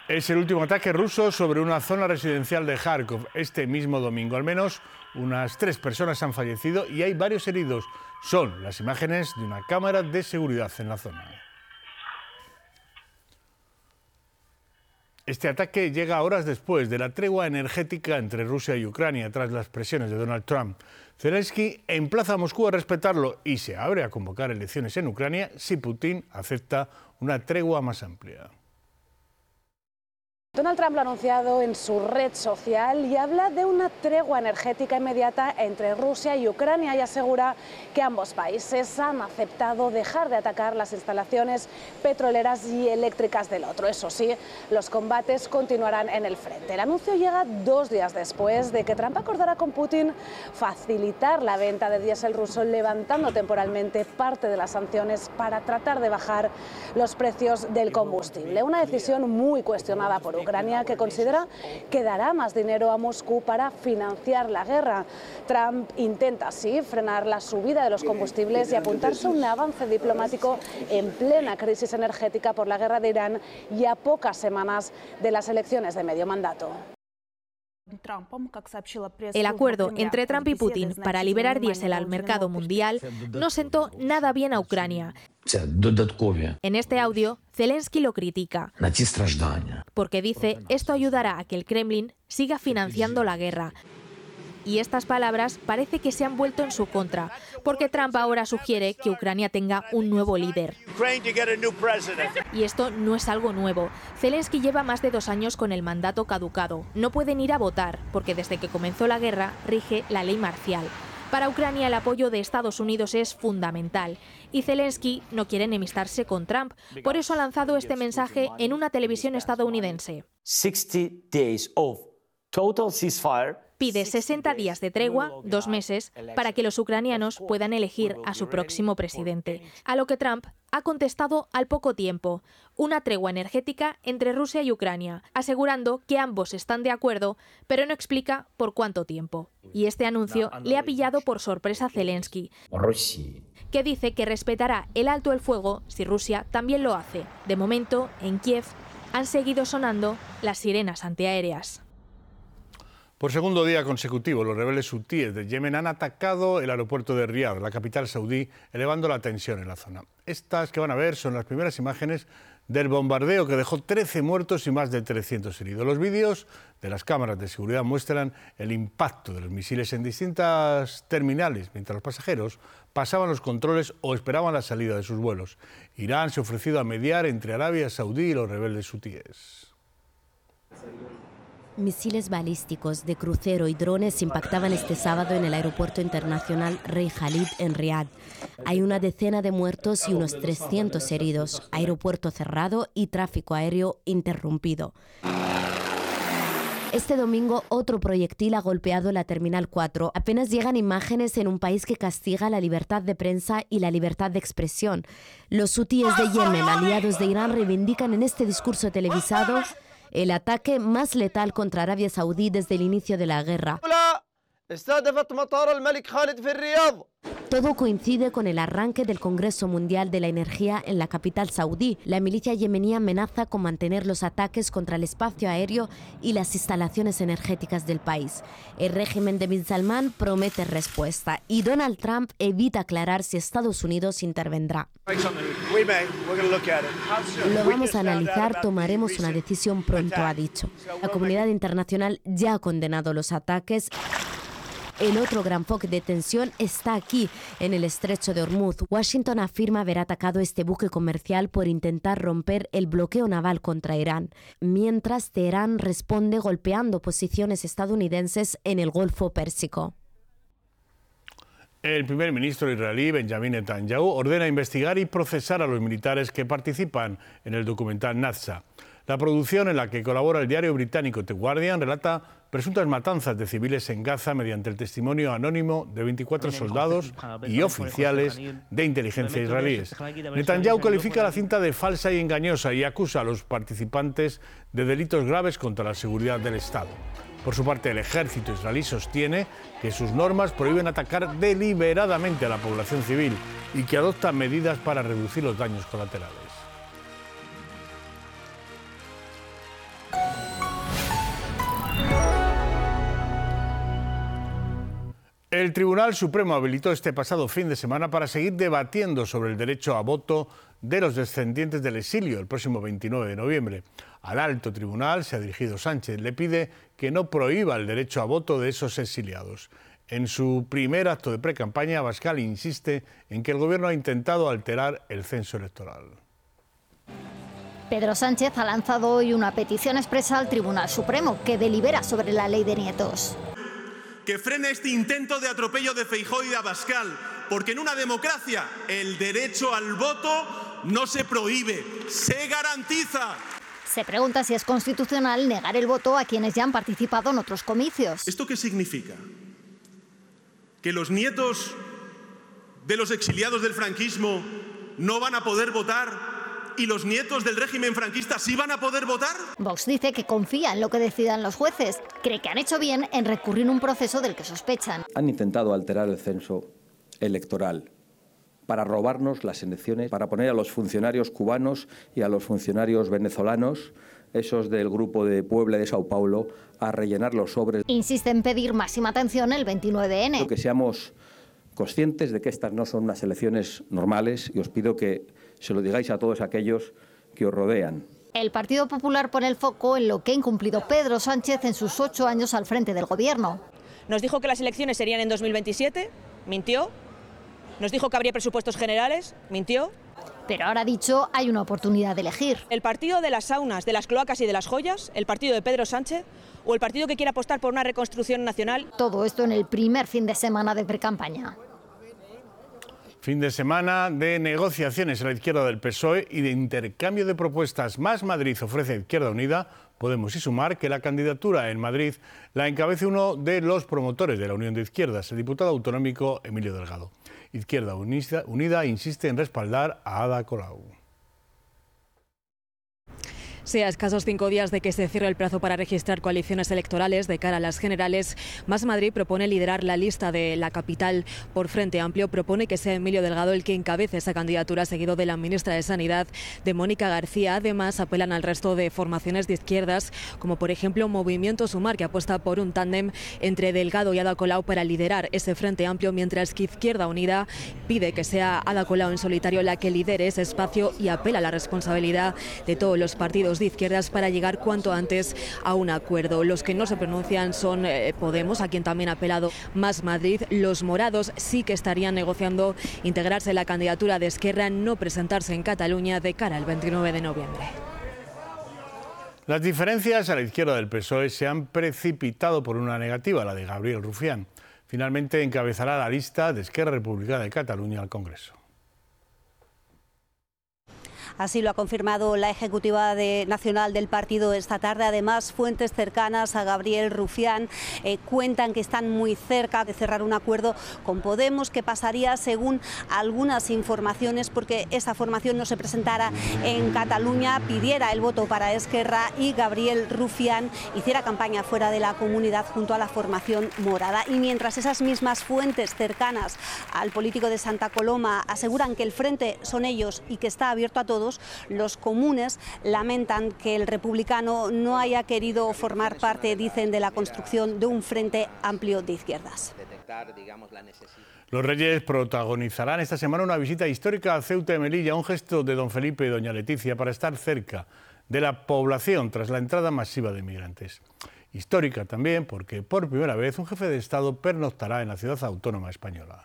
Es el último ataque ruso sobre una zona residencial de Kharkov este mismo domingo. Al menos unas 3 personas han fallecido y hay varios heridos. Son las imágenes de una cámara de seguridad en la zona. Este ataque llega horas después de la tregua energética entre Rusia y Ucrania tras las presiones de Donald Trump. Zelensky emplaza a Moscú a respetarlo y se abre a convocar elecciones en Ucrania si Putin acepta una tregua más amplia. Donald Trump lo ha anunciado en su red social y habla de una tregua energética inmediata entre Rusia y Ucrania y asegura que ambos países han aceptado dejar de atacar las instalaciones petroleras y eléctricas del otro. Eso sí, los combates continuarán en el frente. El anuncio llega 2 días después de que Trump acordara con Putin facilitar la venta de diésel ruso, levantando temporalmente parte de las sanciones para tratar de bajar los precios del combustible. Una decisión muy cuestionada por Ucrania, que considera que dará más dinero a Moscú para financiar la guerra. Trump intenta así frenar la subida de los combustibles y apuntarse a un avance diplomático en plena crisis energética por la guerra de Irán y a pocas semanas de las elecciones de medio mandato. El acuerdo entre Trump y Putin para liberar diésel al mercado mundial no sentó nada bien a Ucrania. En este audio, Zelensky lo critica, porque dice esto ayudará a que el Kremlin siga financiando la guerra. Y estas palabras parece que se han vuelto en su contra, porque Trump ahora sugiere que Ucrania tenga un nuevo líder. Y esto no es algo nuevo. Zelensky lleva más de 2 años con el mandato caducado. No pueden ir a votar, porque desde que comenzó la guerra rige la ley marcial. Para Ucrania el apoyo de Estados Unidos es fundamental y Zelensky no quiere enemistarse con Trump. Por eso ha lanzado este mensaje en una televisión estadounidense. 60 days of total ceasefire. Pide 60 días de tregua, 2 meses, para que los ucranianos puedan elegir a su próximo presidente. A lo que Trump ha contestado al poco tiempo, una tregua energética entre Rusia y Ucrania, asegurando que ambos están de acuerdo, pero no explica por cuánto tiempo. Y este anuncio le ha pillado por sorpresa a Zelensky, que dice que respetará el alto el fuego si Rusia también lo hace. De momento, en Kiev, han seguido sonando las sirenas antiaéreas. Por segundo día consecutivo, los rebeldes hutíes de Yemen han atacado el aeropuerto de Riad, la capital saudí, elevando la tensión en la zona. Estas que van a ver son las primeras imágenes del bombardeo que dejó 13 muertos y más de 300 heridos. Los vídeos de las cámaras de seguridad muestran el impacto de los misiles en distintas terminales, mientras los pasajeros pasaban los controles o esperaban la salida de sus vuelos. Irán se ha ofrecido a mediar entre Arabia Saudí y los rebeldes hutíes. Misiles balísticos de crucero y drones impactaban este sábado en el aeropuerto internacional Rey Khalid en Riad. Hay una decena de muertos y unos 300 heridos, aeropuerto cerrado y tráfico aéreo interrumpido. Este domingo otro proyectil ha golpeado la Terminal 4. Apenas llegan imágenes en un país que castiga la libertad de prensa y la libertad de expresión. Los hutíes de Yemen, aliados de Irán, reivindican en este discurso televisado el ataque más letal contra Arabia Saudí desde el inicio de la guerra. Todo coincide con el arranque del Congreso Mundial de la Energía en la capital saudí. La milicia yemení amenaza con mantener los ataques contra el espacio aéreo y las instalaciones energéticas del país. El régimen de Bin Salman promete respuesta y Donald Trump evita aclarar si Estados Unidos intervendrá. Lo vamos a analizar, tomaremos una decisión pronto, ha dicho. La comunidad internacional ya ha condenado los ataques. El otro gran foco de tensión está aquí, en el estrecho de Hormuz. Washington afirma haber atacado este buque comercial por intentar romper el bloqueo naval contra Irán, mientras Teherán responde golpeando posiciones estadounidenses en el Golfo Pérsico. El primer ministro israelí, Benjamin Netanyahu, ordena investigar y procesar a los militares que participan en el documental Naza. La producción, en la que colabora el diario británico The Guardian, relata presuntas matanzas de civiles en Gaza mediante el testimonio anónimo de 24 soldados y oficiales de inteligencia israelíes. Netanyahu califica la cinta de falsa y engañosa y acusa a los participantes de delitos graves contra la seguridad del Estado. Por su parte, el ejército israelí sostiene que sus normas prohíben atacar deliberadamente a la población civil y que adopta medidas para reducir los daños colaterales. El Tribunal Supremo habilitó este pasado fin de semana para seguir debatiendo sobre el derecho a voto de los descendientes del exilio el próximo 29 de noviembre. Al alto tribunal se ha dirigido Sánchez. Le pide que no prohíba el derecho a voto de esos exiliados. En su primer acto de precampaña, Abascal insiste en que el Gobierno ha intentado alterar el censo electoral. Pedro Sánchez ha lanzado hoy una petición expresa al Tribunal Supremo que delibera sobre la ley de nietos. Que frene este intento de atropello de Feijóo y de Abascal, porque en una democracia el derecho al voto no se prohíbe, se garantiza. Se pregunta si es constitucional negar el voto a quienes ya han participado en otros comicios. ¿Esto qué significa? ¿Que los nietos de los exiliados del franquismo no van a poder votar y los nietos del régimen franquista sí van a poder votar? Vox dice que confía en lo que decidan los jueces. Cree que han hecho bien en recurrir a un proceso del que sospechan. Han intentado alterar el censo electoral para robarnos las elecciones, para poner a los funcionarios cubanos y a los funcionarios venezolanos, esos del grupo de Puebla y de Sao Paulo, a rellenar los sobres. Insiste en pedir máxima atención el 29N. Que seamos conscientes de que estas no son unas elecciones normales y os pido que se lo digáis a todos aquellos que os rodean. El Partido Popular pone el foco en lo que ha incumplido Pedro Sánchez en sus 8 años al frente del Gobierno. Nos dijo que las elecciones serían en 2027, mintió. Nos dijo que habría presupuestos generales, mintió. Pero ahora ha dicho, hay una oportunidad de elegir. El partido de las saunas, de las cloacas y de las joyas, el partido de Pedro Sánchez o el partido que quiere apostar por una reconstrucción nacional. Todo esto en el primer fin de semana de precampaña. Fin de semana de negociaciones a la izquierda del PSOE y de intercambio de propuestas. Más Madrid ofrece a Izquierda Unida, Podemos y Sumar, que la candidatura en Madrid la encabece uno de los promotores de la Unión de Izquierdas, el diputado autonómico Emilio Delgado. Izquierda Unida insiste en respaldar a Ada Colau. Sí, a escasos 5 días de que se cierre el plazo para registrar coaliciones electorales de cara a las generales, Más Madrid propone liderar la lista de la capital por Frente Amplio. Propone que sea Emilio Delgado el que encabece esa candidatura, seguido de la ministra de Sanidad, de Mónica García. Además, apelan al resto de formaciones de izquierdas, como por ejemplo Movimiento Sumar, que apuesta por un tándem entre Delgado y Ada Colau para liderar ese Frente Amplio, mientras que Izquierda Unida pide que sea Ada Colau en solitario la que lidere ese espacio y apela a la responsabilidad de todos los partidos de izquierdas para llegar cuanto antes a un acuerdo. Los que no se pronuncian son Podemos, a quien también ha apelado Más Madrid. Los morados sí que estarían negociando integrarse en la candidatura de Esquerra, no presentarse en Cataluña de cara al 29 de noviembre. Las diferencias a la izquierda del PSOE se han precipitado por una negativa, la de Gabriel Rufián. Finalmente encabezará la lista de Esquerra Republicana de Cataluña al Congreso. Así lo ha confirmado la ejecutiva nacional del partido esta tarde. Además, fuentes cercanas a Gabriel Rufián cuentan que están muy cerca de cerrar un acuerdo con Podemos, que pasaría, según algunas informaciones, porque esa formación no se presentara en Cataluña, pidiera el voto para Esquerra y Gabriel Rufián hiciera campaña fuera de la comunidad junto a la formación morada. Y mientras esas mismas fuentes cercanas al político de Santa Coloma aseguran que el frente son ellos y que está abierto a todos, los comunes lamentan que el republicano no haya querido formar parte, dicen, de la construcción de un frente amplio de izquierdas. Los Reyes protagonizarán esta semana una visita histórica a Ceuta y Melilla, un gesto de don Felipe y doña Leticia para estar cerca de la población tras la entrada masiva de migrantes. Histórica también porque por primera vez un jefe de Estado pernoctará en la ciudad autónoma española.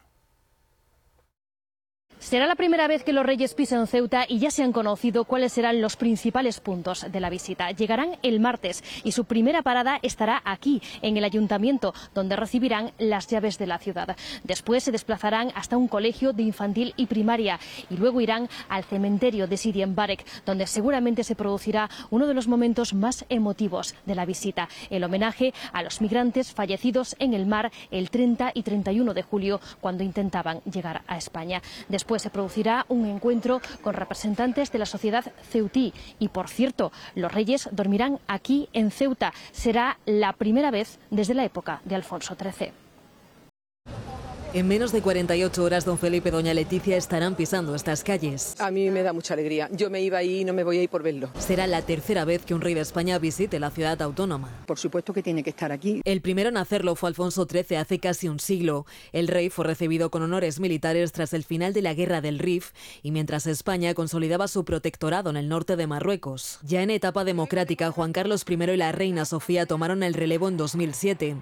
Será la primera vez que los Reyes pisan Ceuta y ya se han conocido cuáles serán los principales puntos de la visita. Llegarán el martes y su primera parada estará aquí, en el Ayuntamiento, donde recibirán las llaves de la ciudad. Después se desplazarán hasta un colegio de infantil y primaria y luego irán al cementerio de Sidi Mbarek, donde seguramente se producirá uno de los momentos más emotivos de la visita, el homenaje a los migrantes fallecidos en el mar el 30 y 31 de julio, cuando intentaban llegar a España. Después se producirá un encuentro con representantes de la sociedad ceutí y, por cierto, los Reyes dormirán aquí en Ceuta. Será la primera vez desde la época de Alfonso XIII. En menos de 48 horas, don Felipe y doña Leticia estarán pisando estas calles. A mí me da mucha alegría. Yo me iba ahí y no me voy a ir por verlo. Será la tercera vez que un rey de España visite la ciudad autónoma. Por supuesto que tiene que estar aquí. El primero en hacerlo fue Alfonso XIII hace casi un siglo. El rey fue recibido con honores militares tras el final de la Guerra del Rif y mientras España consolidaba su protectorado en el norte de Marruecos. Ya en etapa democrática, Juan Carlos I y la reina Sofía tomaron el relevo en 2007.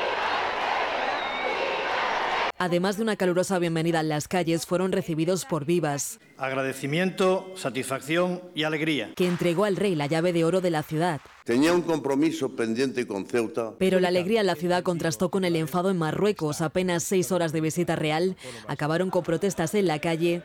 Además de una calurosa bienvenida en las calles, fueron recibidos por vivas. Agradecimiento, satisfacción y alegría. Que entregó al rey la llave de oro de la ciudad. Tenía un compromiso pendiente con Ceuta. Pero la alegría en la ciudad contrastó con el enfado en Marruecos. Apenas 6 horas de visita real acabaron con protestas en la calle,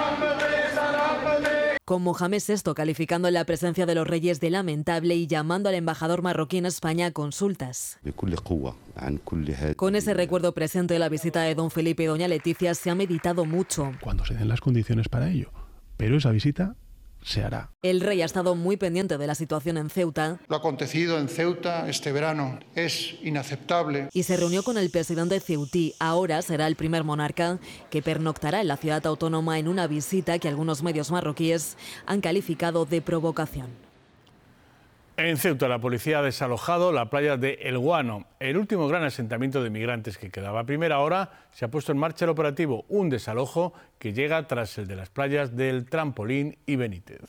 con Mohamed VI calificando la presencia de los reyes de lamentable y llamando al embajador marroquí en España a consultas. Con ese recuerdo presente de la visita de don Felipe y doña Leticia se ha meditado mucho. Cuando se den las condiciones para ello. Pero esa visita se hará. El rey ha estado muy pendiente de la situación en Ceuta. Lo acontecido en Ceuta este verano es inaceptable. Y se reunió con el presidente ceutí. Ahora será el primer monarca que pernoctará en la ciudad autónoma en una visita que algunos medios marroquíes han calificado de provocación. En Ceuta, la policía ha desalojado la playa de El Guano, el último gran asentamiento de migrantes que quedaba. A primera hora se ha puesto en marcha el operativo, un desalojo que llega tras el de las playas del Trampolín y Benítez.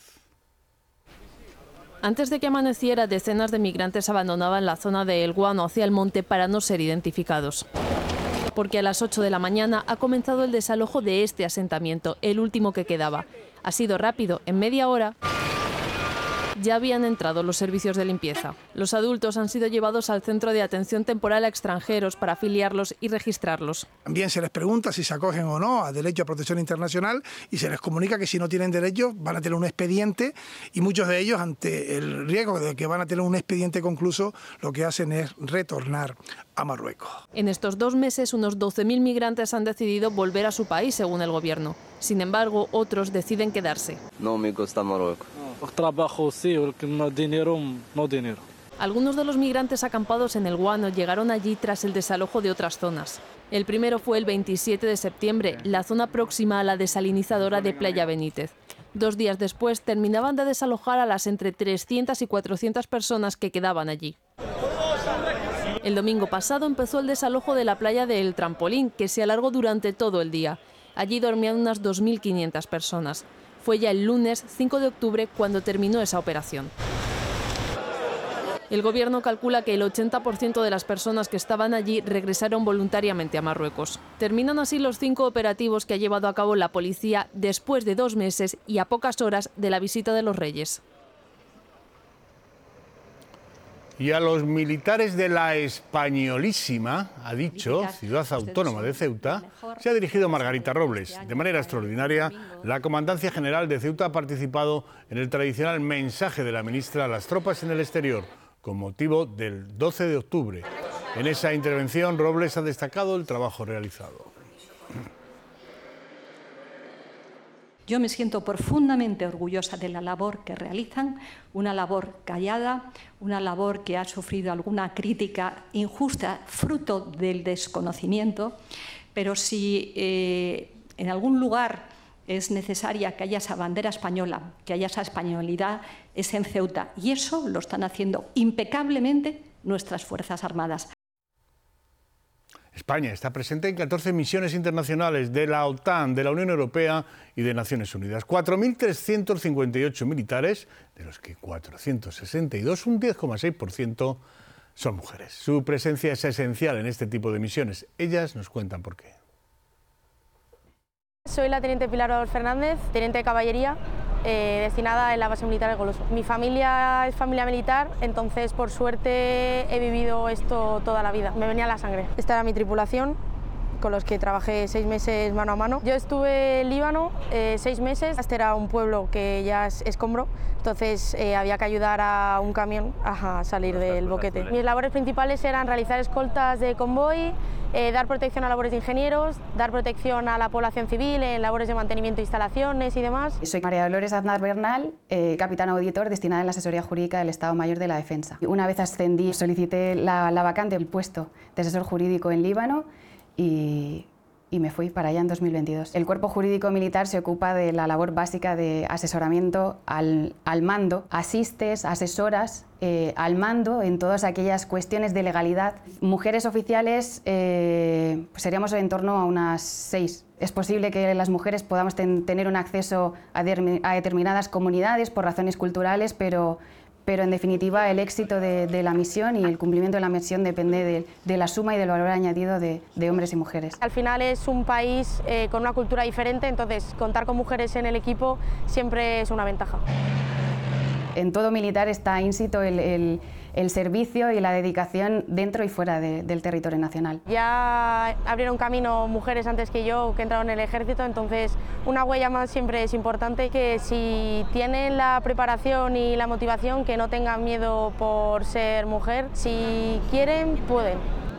Antes de que amaneciera, decenas de migrantes abandonaban la zona de El Guano hacia el monte para no ser identificados. Porque a las 8 de la mañana ha comenzado el desalojo de este asentamiento, el último que quedaba. Ha sido rápido, en media hora ya habían entrado los servicios de limpieza. Los adultos han sido llevados al Centro de Atención Temporal a Extranjeros para afiliarlos y registrarlos. También se les pregunta si se acogen o no a derecho a protección internacional y se les comunica que si no tienen derecho van a tener un expediente y muchos de ellos, ante el riesgo de que van a tener un expediente concluso, lo que hacen es retornar a Marruecos. En estos 2 meses, unos 12.000 migrantes han decidido volver a su país, según el gobierno. Sin embargo, otros deciden quedarse. No me gusta Marruecos. Trabajo sí, porque no dinero. Algunos de los migrantes acampados en El Guano llegaron allí tras el desalojo de otras zonas. El primero fue el 27 de septiembre, la zona próxima a la desalinizadora de Playa Benítez. 2 días después terminaban de desalojar a las entre 300 y 400 personas que quedaban allí. El domingo pasado empezó el desalojo de la playa de El Trampolín, que se alargó durante todo el día. Allí dormían unas 2.500 personas. Fue ya el lunes 5 de octubre cuando terminó esa operación. El gobierno calcula que el 80% de las personas que estaban allí regresaron voluntariamente a Marruecos. Terminan así los 5 operativos que ha llevado a cabo la policía después de 2 meses y a pocas horas de la visita de los Reyes. Y a los militares de la Españolísima, ha dicho, ciudad autónoma de Ceuta, se ha dirigido Margarita Robles. De manera extraordinaria, la Comandancia General de Ceuta ha participado en el tradicional mensaje de la ministra a las tropas en el exterior, con motivo del 12 de octubre. En esa intervención, Robles ha destacado el trabajo realizado. Yo me siento profundamente orgullosa de la labor que realizan, una labor callada, una labor que ha sufrido alguna crítica injusta, fruto del desconocimiento, pero si en algún lugar es necesaria que haya esa bandera española, que haya esa españolidad, es en Ceuta. Y eso lo están haciendo impecablemente nuestras Fuerzas Armadas. España está presente en 14 misiones internacionales de la OTAN, de la Unión Europea y de Naciones Unidas. 4.358 militares, de los que 462, un 10,6%, son mujeres. Su presencia es esencial en este tipo de misiones. Ellas nos cuentan por qué. Soy la teniente Pilar Adolfo Fernández, teniente de caballería, destinada en la base militar de Goloso. Mi familia es familia militar, entonces por suerte he vivido esto toda la vida. Me venía a la sangre. Esta era mi tripulación, con los que trabajé 6 meses mano a mano. Yo estuve en Líbano 6 meses. Este era un pueblo que ya es escombro, entonces había que ayudar a un camión a salir del boquete. Mis labores principales eran realizar escoltas de convoy, dar protección a labores de ingenieros, dar protección a la población civil en labores de mantenimiento de instalaciones y demás. Soy María Dolores Aznar Bernal, capitán auditor destinada en la Asesoría Jurídica del Estado Mayor de la Defensa. Una vez ascendí, solicité la vacante del puesto de asesor jurídico en Líbano y y me fui para allá en 2022. El cuerpo jurídico militar se ocupa de la labor básica de asesoramiento al mando, asistes, asesoras al mando en todas aquellas cuestiones de legalidad. Mujeres oficiales pues seríamos en torno a unas 6. Es posible que las mujeres podamos tener un acceso a determinadas comunidades por razones culturales, pero en definitiva el éxito de la misión y el cumplimiento de la misión depende de la suma y del valor añadido de hombres y mujeres. Al final es un país con una cultura diferente, entonces contar con mujeres en el equipo siempre es una ventaja. En todo militar está ínsito el servicio y la dedicación dentro y fuera del territorio nacional. Ya abrieron camino mujeres antes que yo que entraron en el ejército, entonces una huella más siempre es importante, que si tienen la preparación y la motivación, que no tengan miedo por ser mujer, si quieren, pueden.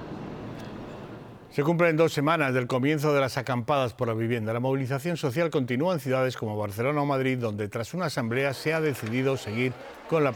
Se cumplen 2 semanas del comienzo de las acampadas por la vivienda. La movilización social continúa en ciudades como Barcelona o Madrid, donde tras una asamblea se ha decidido seguir